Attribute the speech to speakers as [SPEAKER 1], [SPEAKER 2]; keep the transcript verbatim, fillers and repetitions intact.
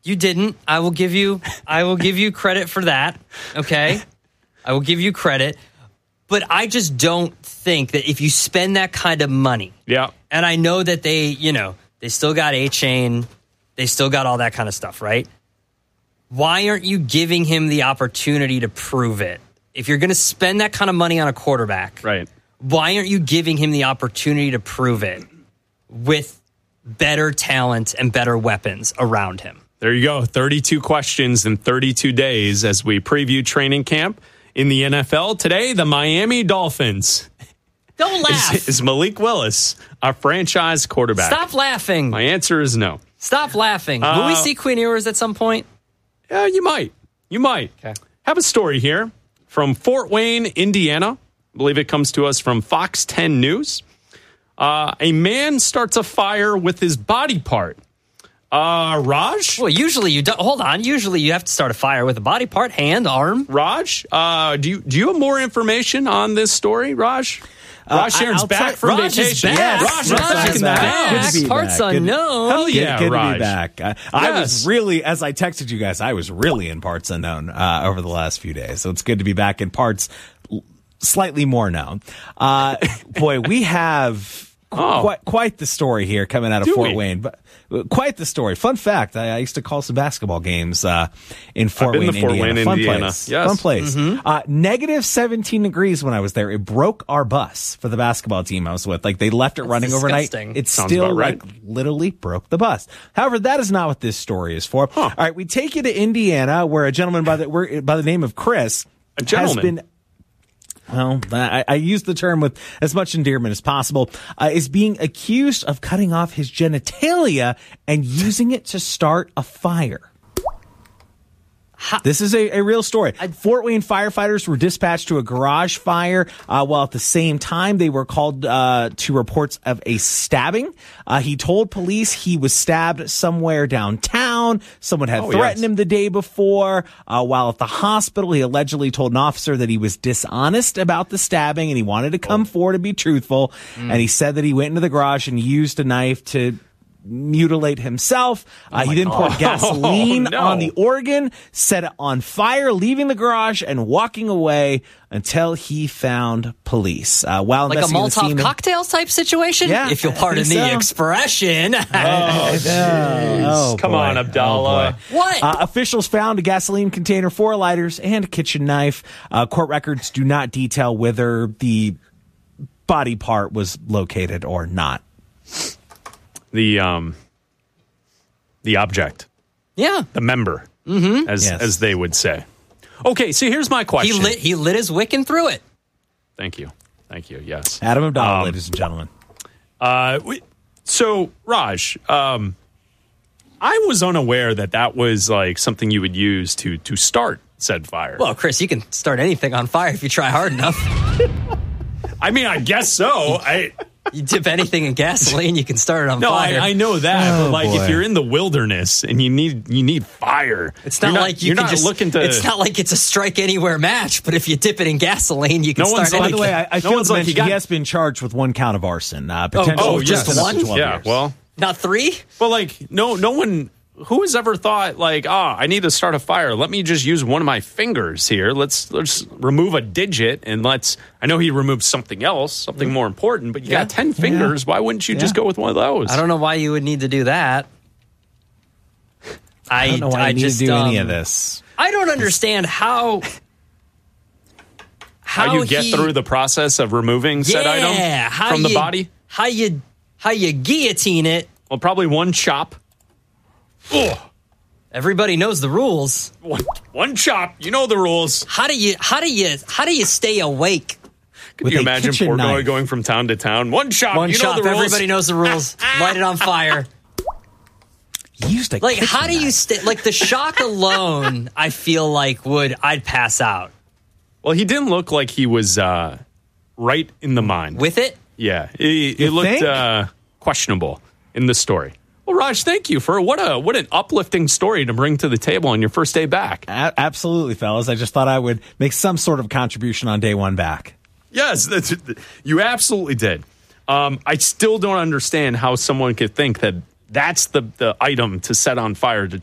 [SPEAKER 1] You didn't. I will give you I will give you credit for that. Okay? I will give you credit. But I just don't think that if you spend that kind of money.
[SPEAKER 2] Yeah.
[SPEAKER 1] And I know that they, you know, they still got A-Chain, they still got all that kind of stuff, right? Why aren't you giving him the opportunity to prove it? If you're going to spend that kind of money on a quarterback,
[SPEAKER 2] right?
[SPEAKER 1] Why aren't you giving him the opportunity to prove it with better talent and better weapons around him?
[SPEAKER 2] There you go. thirty-two questions in thirty-two days as we preview training camp in the N F L. Today, the Miami Dolphins.
[SPEAKER 1] Don't laugh.
[SPEAKER 2] Is, is Malik Willis a franchise quarterback?
[SPEAKER 1] Stop laughing.
[SPEAKER 2] My answer is no.
[SPEAKER 1] Stop laughing.
[SPEAKER 2] Uh,
[SPEAKER 1] Will we see Quinn Ewers at some point?
[SPEAKER 2] Yeah, you might. You might.
[SPEAKER 1] Okay.
[SPEAKER 2] Have a story here from Fort Wayne, Indiana. I believe it comes to us from Fox ten News. Uh, a man starts a fire with his body part. Uh, Raj?
[SPEAKER 1] Well, usually you don't. Hold on. Usually you have to start a fire with a body part, hand, arm.
[SPEAKER 2] Raj, uh, do you do you have more information on this story, Raj?
[SPEAKER 3] Uh,
[SPEAKER 2] Raj Sharon's back from
[SPEAKER 1] Raj
[SPEAKER 2] vacation.
[SPEAKER 1] Is back.
[SPEAKER 2] Yes,
[SPEAKER 1] Raj,
[SPEAKER 2] Raj
[SPEAKER 1] is
[SPEAKER 2] is
[SPEAKER 1] back.
[SPEAKER 2] back.
[SPEAKER 3] Good to be
[SPEAKER 1] Parts
[SPEAKER 3] back. Good-
[SPEAKER 1] unknown.
[SPEAKER 2] Hell yeah,
[SPEAKER 3] Good, good
[SPEAKER 2] Raj.
[SPEAKER 3] to be back. I, I
[SPEAKER 2] Yes.
[SPEAKER 3] was really, as I texted you guys, I was really in parts unknown uh, over the last few days. So it's good to be back in parts l- slightly more known. Uh, boy, we have qu-
[SPEAKER 2] Oh.
[SPEAKER 3] quite, quite the story here coming out of
[SPEAKER 2] Do
[SPEAKER 3] Fort
[SPEAKER 2] we?
[SPEAKER 3] Wayne. But uh, quite the story. Fun fact, I, I used to call some basketball games uh, in Fort
[SPEAKER 2] I've been
[SPEAKER 3] Wayne,
[SPEAKER 2] to Fort
[SPEAKER 3] Indiana.
[SPEAKER 2] Wayne,
[SPEAKER 3] Fun
[SPEAKER 2] Indiana.
[SPEAKER 3] place.
[SPEAKER 2] Yes.
[SPEAKER 3] Fun place.
[SPEAKER 1] Mm-hmm.
[SPEAKER 3] Uh, negative seventeen degrees when I was there. It broke our bus for the basketball team I was with. Like, they left it running
[SPEAKER 1] disgusting.
[SPEAKER 3] overnight. It
[SPEAKER 2] Sounds
[SPEAKER 3] still
[SPEAKER 2] about right.
[SPEAKER 3] like literally broke the bus. However, that is not what this story is for. All right, we take you to Indiana, where a gentleman by the where, by the name of Chris
[SPEAKER 2] A gentleman.
[SPEAKER 3] has been. Well, I, I use the term with as much endearment as possible. Uh, is being accused of cutting off his genitalia and using it to start a fire. This is a, a real story. Fort Wayne firefighters were dispatched to a garage fire, uh, while at the same time they were called uh, to reports of a stabbing. Uh, he told police he was stabbed somewhere downtown. Someone had
[SPEAKER 2] Oh,
[SPEAKER 3] threatened
[SPEAKER 2] yes.
[SPEAKER 3] him the day before. Uh, while at the hospital, he allegedly told an officer that he was dishonest about the stabbing and he wanted to come forward and be truthful.
[SPEAKER 2] Mm.
[SPEAKER 3] And he said that he went into the garage and used a knife to mutilate himself. Uh, he then poured gasoline
[SPEAKER 2] Oh, no.
[SPEAKER 3] on the organ, set it on fire, leaving the garage and walking away until he found police. Uh, while
[SPEAKER 1] Like a
[SPEAKER 3] investigating the scene
[SPEAKER 1] Molotov
[SPEAKER 3] of-
[SPEAKER 1] cocktails type situation?
[SPEAKER 3] Yeah,
[SPEAKER 1] If you'll
[SPEAKER 3] I
[SPEAKER 1] pardon
[SPEAKER 3] think
[SPEAKER 1] the
[SPEAKER 3] so.
[SPEAKER 1] expression.
[SPEAKER 3] Oh,
[SPEAKER 2] Come
[SPEAKER 3] boy.
[SPEAKER 2] on, Abdallah.
[SPEAKER 3] Oh, boy.
[SPEAKER 1] What?
[SPEAKER 3] Uh, officials found a gasoline container, four lighters, and a kitchen knife. Uh, court records do not detail whether the body part was located or not.
[SPEAKER 2] The um, the object,
[SPEAKER 1] Yeah.
[SPEAKER 2] the member, mm-hmm. as
[SPEAKER 3] Yes.
[SPEAKER 2] as they would say. Okay, so here's my
[SPEAKER 1] He
[SPEAKER 2] question.
[SPEAKER 1] lit, he lit his wick and threw it.
[SPEAKER 2] Thank you, thank you. Yes.
[SPEAKER 3] Adam Abdallah,
[SPEAKER 2] Um,
[SPEAKER 3] ladies and gentlemen.
[SPEAKER 2] Uh, we, so Raj, um, I was unaware that that was like something you would use to to start said fire.
[SPEAKER 1] Well, Chris, you can start anything on fire if you try hard enough.
[SPEAKER 2] I mean, I guess so. I
[SPEAKER 1] You dip anything in gasoline, you can start it on
[SPEAKER 2] no,
[SPEAKER 1] fire.
[SPEAKER 2] I, I know that.
[SPEAKER 3] Oh,
[SPEAKER 2] but like,
[SPEAKER 3] boy.
[SPEAKER 2] if you're in the wilderness and you need you need fire,
[SPEAKER 1] It's not,
[SPEAKER 2] you're
[SPEAKER 1] like you
[SPEAKER 2] you're
[SPEAKER 1] can
[SPEAKER 2] not
[SPEAKER 1] just.
[SPEAKER 2] looking to.
[SPEAKER 1] It's not like it's a strike anywhere match. But if you dip it in gasoline, you can
[SPEAKER 2] No
[SPEAKER 1] start
[SPEAKER 2] one's like-
[SPEAKER 3] By
[SPEAKER 1] anything.
[SPEAKER 3] the way, I, I
[SPEAKER 2] No
[SPEAKER 3] failed
[SPEAKER 2] one's
[SPEAKER 3] to
[SPEAKER 2] like,
[SPEAKER 3] mention
[SPEAKER 2] you got-
[SPEAKER 3] he has been charged with one count of arson. Uh, potential
[SPEAKER 1] oh,
[SPEAKER 3] for
[SPEAKER 1] just
[SPEAKER 3] up to
[SPEAKER 1] one?
[SPEAKER 3] twelve
[SPEAKER 2] yeah.
[SPEAKER 3] years.
[SPEAKER 2] Well,
[SPEAKER 1] Not three.
[SPEAKER 2] well, like no, no one. Who has ever thought like, ah, I need to start a fire. Let me just use one of my fingers here. Let's let's remove a digit and let's. I know he removed something else, something more important. But you
[SPEAKER 1] Yeah.
[SPEAKER 2] got ten fingers. Why wouldn't you just
[SPEAKER 3] Yeah.
[SPEAKER 2] go with one of those?
[SPEAKER 1] I don't know why you would need to do that. I,
[SPEAKER 3] I don't know why you need
[SPEAKER 1] just,
[SPEAKER 3] to do any
[SPEAKER 1] um,
[SPEAKER 3] of this.
[SPEAKER 1] I don't understand how. How,
[SPEAKER 2] How you get
[SPEAKER 1] he-
[SPEAKER 2] through the process of removing said
[SPEAKER 1] yeah,
[SPEAKER 2] item
[SPEAKER 1] how
[SPEAKER 2] from the
[SPEAKER 1] you-
[SPEAKER 2] body?
[SPEAKER 1] How you how you guillotine it?
[SPEAKER 2] Well, probably one chop. Ugh.
[SPEAKER 1] Everybody knows the rules.
[SPEAKER 2] One, one chop. You know the rules.
[SPEAKER 1] How do you how do you how do you stay awake?
[SPEAKER 2] Could
[SPEAKER 3] With
[SPEAKER 2] you
[SPEAKER 3] a
[SPEAKER 2] imagine
[SPEAKER 3] kitchen
[SPEAKER 2] Portnoy
[SPEAKER 3] knife.
[SPEAKER 2] going from town to town? One chop.
[SPEAKER 1] One
[SPEAKER 2] you
[SPEAKER 1] chop.
[SPEAKER 2] know the rules.
[SPEAKER 1] Everybody knows the rules. Light it on fire.
[SPEAKER 3] He used a
[SPEAKER 1] Like
[SPEAKER 3] kitchen
[SPEAKER 1] how do you
[SPEAKER 3] knife.
[SPEAKER 1] stay? Like the shock alone, I feel like would I'd pass out
[SPEAKER 2] Well, he didn't look like he was uh, right in the mind.
[SPEAKER 1] with it.
[SPEAKER 2] yeah, it,
[SPEAKER 3] You
[SPEAKER 2] it looked
[SPEAKER 3] think?
[SPEAKER 2] uh, questionable in the story. Well, Raj, thank you for what a what an uplifting story to bring to the table on your first day back.
[SPEAKER 3] A- absolutely, fellas. I just thought I would make some sort of contribution on day one back.
[SPEAKER 2] Yes, that's, you absolutely did. Um, I still don't understand how someone could think that that's the, the item to set on fire to